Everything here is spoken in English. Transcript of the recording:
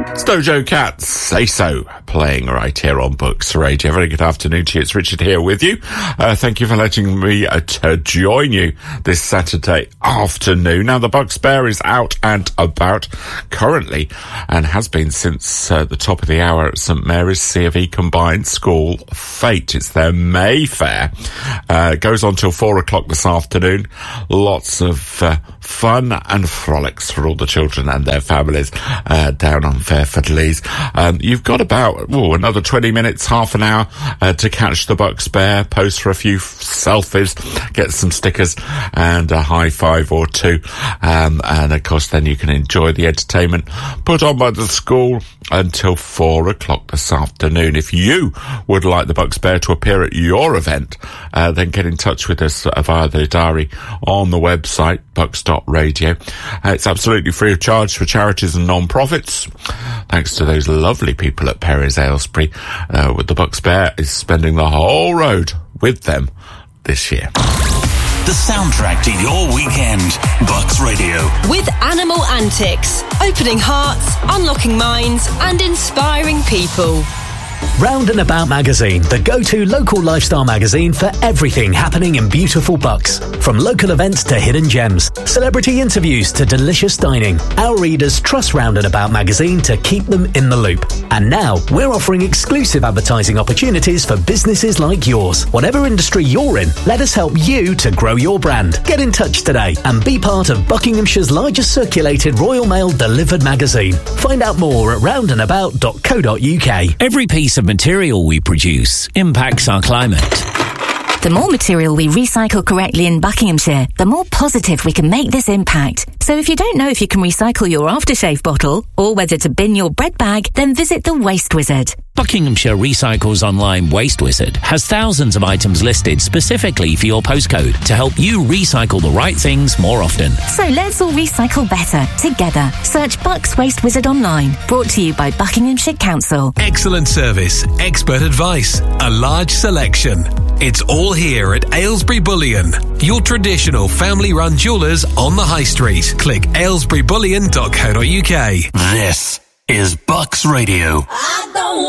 Dojo Cat, Say So, playing right here on Books Radio. Very good afternoon to you. It's Richard here with you. Thank you for letting me to join you this Saturday afternoon. Now, the Bucks Bear is out and about currently and has been since the top of the hour at St Mary's C of E Combined School Fete. It's their Mayfair. Goes on till 4 o'clock this afternoon. Lots of fun and frolics for all the children and their families down on Fairford Leys. You've got about another 20 minutes, half an hour to catch the Bucks Bear, pose for a few selfies, get some stickers and a high five or two, and of course then you can enjoy the entertainment put on by the school until 4 o'clock this afternoon. If you would like the Bucks Bear to appear at your event, then get in touch with us via the diary on the website bucks.radio. It's absolutely free of charge for charities and non-profits. Thanks to those lovely people at Perry's Aylesbury, with the Bucks Bear is spending the whole road with them this year. The soundtrack to your weekend. Bucks Radio. With Animal Antics. Opening hearts, unlocking minds, and inspiring people. Round and About Magazine, the go-to local lifestyle magazine for everything happening in beautiful Bucks. From local events to hidden gems, celebrity interviews to delicious dining, our readers trust Round and About Magazine to keep them in the loop. And now, we're offering exclusive advertising opportunities for businesses like yours. Whatever industry you're in, let us help you to grow your brand. Get in touch today and be part of Buckinghamshire's largest circulated Royal Mail delivered magazine. Find out more at roundandabout.co.uk. Every piece of material we produce impacts our climate. The more material we recycle correctly in Buckinghamshire, the more positive we can make this impact. So if you don't know if you can recycle your aftershave bottle or whether to bin your bread bag, then visit the Waste Wizard. Buckinghamshire Recycles Online Waste Wizard has thousands of items listed specifically for your postcode to help you recycle the right things more often. So let's all recycle better, together. Search Bucks Waste Wizard online. Brought to you by Buckinghamshire Council. Excellent service, expert advice, a large selection. It's all here at Aylesbury Bullion, your traditional family-run jewellers on the high street. Click aylesburybullion.co.uk. This is Bucks Radio. I don't